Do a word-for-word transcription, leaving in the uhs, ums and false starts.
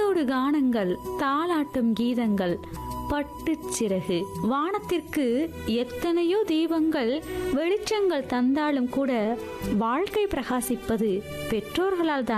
மெலோடு கானங்கள், தாலாட்டும் கீதங்கள், பட்டுச் சிறகு. வானத்திற்கு எத்தனையோ தீபங்கள் வெளிச்சங்கள் தந்தாலும் கூட வாழ்க்கை பிரகாசிப்பது பெற்றோர்களால் தான்.